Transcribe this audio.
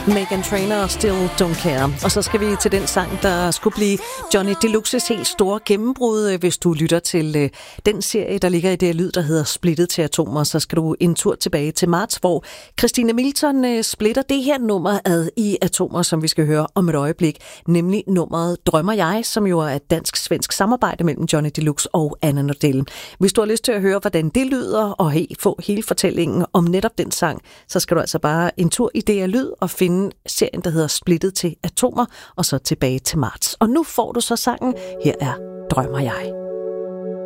Meghan Trainor og Still Don't Care. Og så skal vi til den sang, der skulle blive Johnny Deluxes helt store gennembrud. Hvis du lytter til den serie, der ligger i det lyd, der hedder Splittet til atomer, så skal du en tur tilbage til marts, hvor Christine Milton splitter det her nummer ad i atomer, som vi skal høre om et øjeblik. Nemlig nummeret Drømmer jeg, som jo er et dansk-svensk samarbejde mellem Johnny Deluxe og Anna Nordell. Hvis du har lyst til at høre, hvordan det lyder, og få hele fortællingen om netop den sang, så skal du altså bare en tur i DR Lyd og finde serien, der hedder Splittet til atomer, og så tilbage til marts. Og nu får du så sangen. Her er Drømmer jeg.